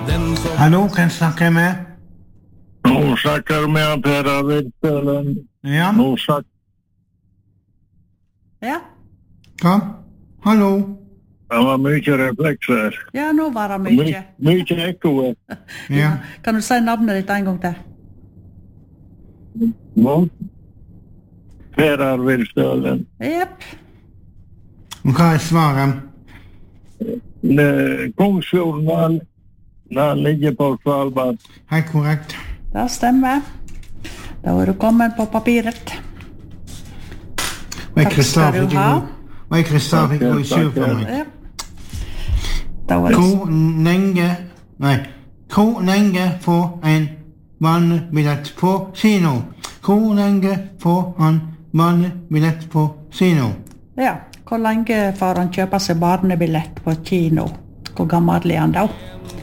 Hallo, kan jeg snakke med? Nå snakker med Per Arvid Stølen. Ja, Nå snakker Ja, kom. Hallo. det var mye reflekser. ja, nå var det mye. Mye ekko. Ja. Kan du si navnet ditt en gang til? Nå. Per Arvid Stølen. Jepp. Og hva er svaret? Kongsfjorden, den ligger på Svalbard. Helt korrekt. Det stemmer. Da er du kommet på papiret. Og jeg Takk skal du ha. Og jeg Kristian fikk gå i sur for meg. Jepp. Da var det Hvor lenge får en vanlig billett på kino? Hvor lenge får han vanlig billett på kino? Ja, hvor lenge får han kjøpe seg barnebillett på kino? Hvor gammel er han da?